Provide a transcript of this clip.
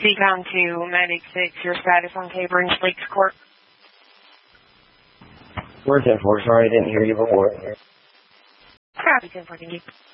Decom to Medic 6, your status on Cabring Sleeks Court. We're 10-4, sorry I didn't hear you before. Copy 10-4, thank you.